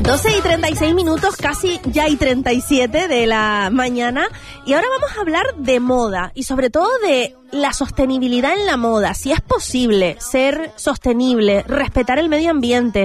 12:36, casi ya y 37 de la mañana. Y ahora vamos a hablar de moda y sobre todo de la sostenibilidad en la moda. Si es posible ser sostenible, respetar el medio ambiente,